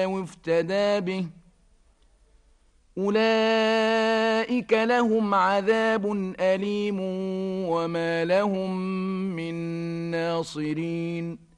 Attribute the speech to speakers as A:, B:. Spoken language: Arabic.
A: أو افتدى به أولئك لهم عذاب أليم وما لهم من ناصرين